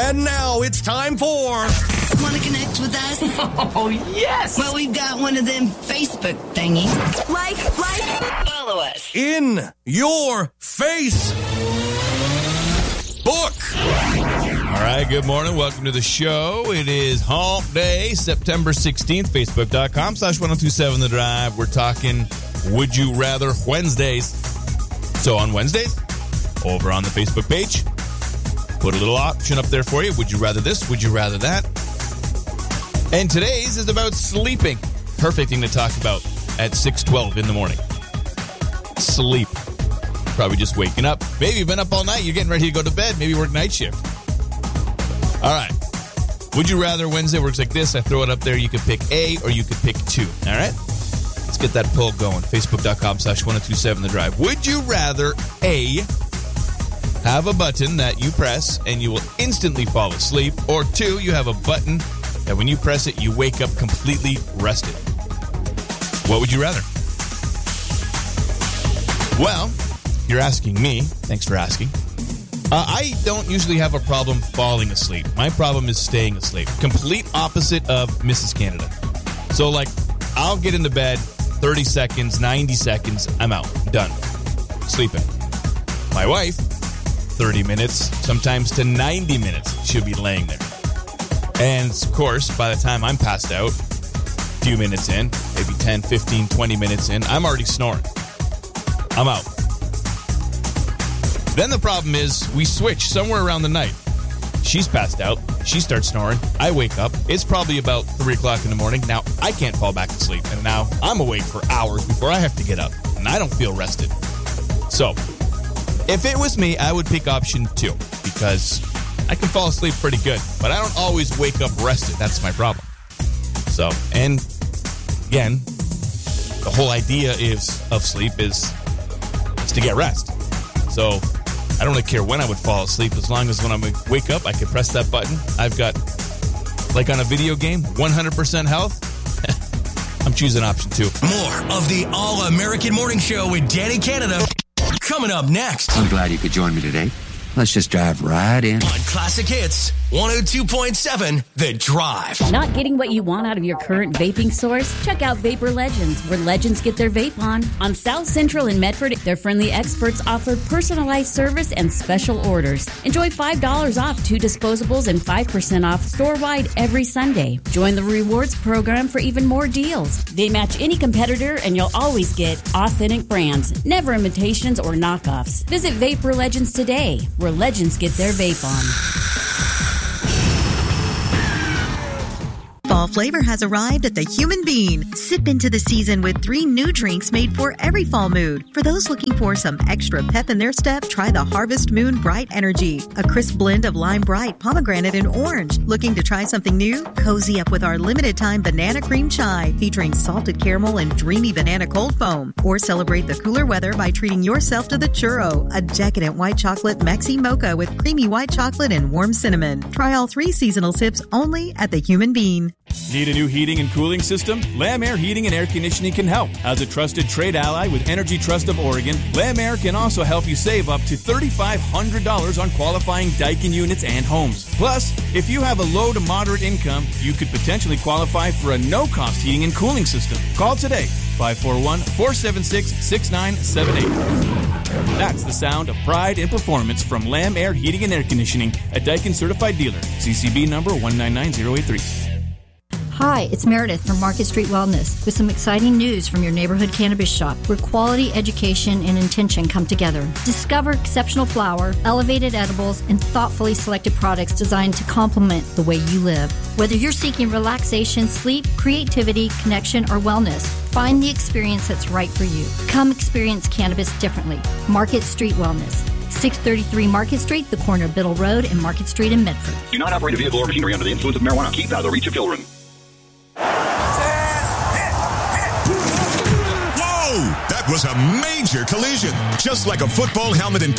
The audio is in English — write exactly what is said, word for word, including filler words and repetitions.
And now it's time for... Want to connect with us? Oh, yes! Well, we've got one of them Facebook thingies. Like, like, follow us. In Your Face Book. All right, good morning. Welcome to the show. It is Hump Day, September sixteenth, facebook.com slash 1027 The Drive. We're talking Would You Rather Wednesdays. So on Wednesdays, over on the Facebook page, put a little option up there for you. Would you rather this? Would you rather that? And today's is about sleeping. Perfect thing to talk about at six twelve in the morning. Sleep. Probably just waking up. Maybe you've been up all night. You're getting ready to go to bed. Maybe work night shift. All right. Would you rather Wednesday works like this? I throw it up there. You can pick A or you can pick two. All right? Let's get that poll going. Facebook.com slash 1027 The Drive. Would you rather A, have a button that you press and you will instantly fall asleep, or two, you have a button that when you press it, you wake up completely rested? What would you rather? Well, you're asking me. Thanks for asking. Uh, I don't usually have a problem falling asleep. My problem is staying asleep. Complete opposite of Missus Canada. So, like, I'll get into bed, thirty seconds, ninety seconds, I'm out. Done. Sleeping. My wife, thirty minutes, sometimes to ninety minutes, she'll be laying there. And, of course, by the time I'm passed out, a few minutes in, maybe ten, fifteen, twenty minutes in, I'm already snoring. I'm out. Then the problem is we switch somewhere around the night. She's passed out. She starts snoring. I wake up. It's probably about three o'clock in the morning. Now, I can't fall back to sleep. And now I'm awake for hours before I have to get up. And I don't feel rested. So, if it was me, I would pick option two. Because I can fall asleep pretty good. But I don't always wake up rested. That's my problem. So, and again, the whole idea is of sleep is, is to get rest. So, I don't really care when I would fall asleep, as long as when I wake up, I can press that button. I've got, like on a video game, one hundred percent health. I'm choosing option two. More of the All-American Morning Show with Danny Canada coming up next. I'm glad you could join me today. Let's just drive right in. On Classic Hits, one oh two point seven, The Drive. Not getting what you want out of your current vaping source? Check out Vapor Legends, where legends get their vape on. On South Central in Medford, their friendly experts offer personalized service and special orders. Enjoy five dollars off two disposables and five percent off store-wide every Sunday. Join the rewards program for even more deals. They match any competitor, and you'll always get authentic brands, never imitations or knockoffs. Visit Vapor Legends today, where legends get their vape on. Fall flavor has arrived at the Human Bean. Sip into the season with three new drinks made for every fall mood. For those looking for some extra pep in their step, try the Harvest Moon Bright Energy, a crisp blend of lime bright, pomegranate, and orange. Looking to try something new? Cozy up with our limited time banana cream chai, featuring salted caramel and dreamy banana cold foam. Or celebrate the cooler weather by treating yourself to the churro, a decadent white chocolate Mexi mocha with creamy white chocolate and warm cinnamon. Try all three seasonal sips only at the Human Bean. Need a new heating and cooling system? Lamb Air Heating and Air Conditioning can help. As a trusted trade ally with Energy Trust of Oregon, Lamb Air can also help you save up to three thousand five hundred dollars on qualifying Daikin units and homes. Plus, if you have a low to moderate income, you could potentially qualify for a no-cost heating and cooling system. Call today, five four one, four seven six, six nine seven eight. That's the sound of pride and performance from Lamb Air Heating and Air Conditioning, a Daikin certified dealer. C C B number one nine nine zero eight three. Hi, it's Meredith from Market Street Wellness with some exciting news from your neighborhood cannabis shop where quality, education, and intention come together. Discover exceptional flower, elevated edibles, and thoughtfully selected products designed to complement the way you live. Whether you're seeking relaxation, sleep, creativity, connection, or wellness, find the experience that's right for you. Come experience cannabis differently. Market Street Wellness. six thirty-three Market Street, the corner of Biddle Road and Market Street in Medford. Do not operate a vehicle or machinery under the influence of marijuana. Keep out of the reach of children. Whoa! That was a major collision. Just like a football helmet and